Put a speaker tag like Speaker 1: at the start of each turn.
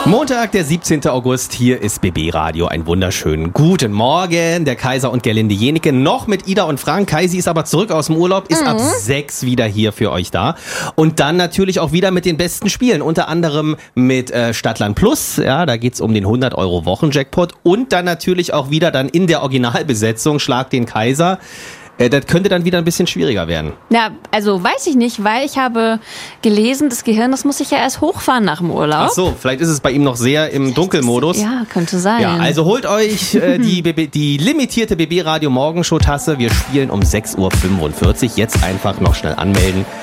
Speaker 1: Montag, der 17. August, hier ist BB Radio. Einen wunderschönen guten Morgen. Der Kaiser und Gerlinde Jenike noch mit Ida und Frank. Kaisi ist aber zurück aus dem Urlaub, ist ab 6 wieder hier für euch da. Und dann natürlich auch wieder mit den besten Spielen. Unter anderem mit Stadtland Plus. Ja, da geht's um den 100 € Wochenjackpot. Und dann natürlich auch wieder dann in der Originalbesetzung Schlag den Kaiser. Das könnte dann wieder ein bisschen schwieriger werden.
Speaker 2: Ja, also weiß ich nicht, weil ich habe gelesen, das Gehirn, das muss sich ja erst hochfahren nach dem Urlaub.
Speaker 1: Ach so, vielleicht ist es bei ihm noch sehr im Dunkelmodus.
Speaker 2: Ja, könnte sein.
Speaker 1: Ja, also holt euch die limitierte BB Radio Morgenshow Tasse. Wir spielen um 6:45 Uhr. Jetzt einfach noch schnell anmelden.